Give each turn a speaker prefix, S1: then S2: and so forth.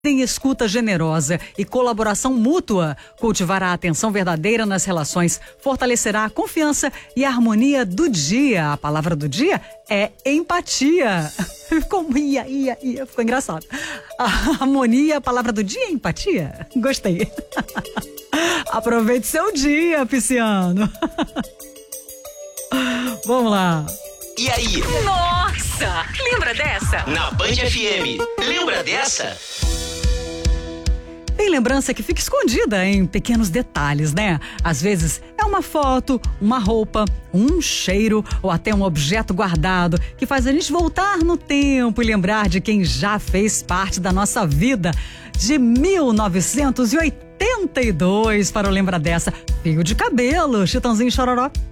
S1: Em escuta generosa e colaboração mútua, cultivará a atenção verdadeira nas relações, fortalecerá a confiança e a harmonia do dia. A palavra do dia é empatia. Ficou engraçado. A harmonia, a palavra do dia é empatia. Gostei. Aproveite seu dia, pisciano. Vamos lá.
S2: E aí?
S3: Nossa! Lembra dessa?
S2: Na Band FM. Lembra dessa?
S1: Tem lembrança que fica escondida em pequenos detalhes, né? Às vezes é uma foto, uma roupa, um cheiro ou até um objeto guardado que faz a gente voltar no tempo e lembrar de quem já fez parte da nossa vida. De 1982 para o Lembra Dessa, Fio de Cabelo, Chitãozinho e Chororó.